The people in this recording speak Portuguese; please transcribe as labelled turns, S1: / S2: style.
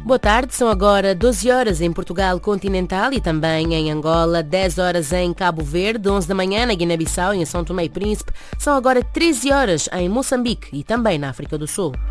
S1: Boa tarde, são agora 12 horas em Portugal continental e também em Angola, 10 horas em Cabo Verde, 11 da manhã na Guiné-Bissau e em São Tomé e Príncipe, são agora 13 horas em Moçambique e também na África do Sul.